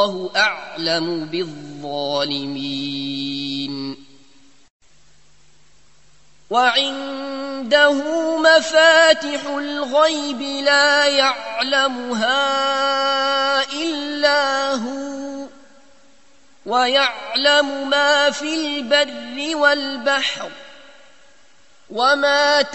والله أعلم بالظالمين. وعنده مفاتح الغيب لا يعلمها إلا هو ويعلم ما في البر والبحر وما